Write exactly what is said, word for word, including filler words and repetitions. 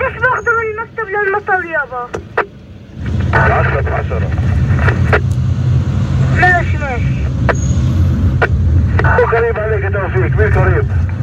كيفاش باخدو من المكتب للمطار يابا؟ عشرة بعشرة. ماشي ماشي. وقريب عليك يا توفيق، مين قريب؟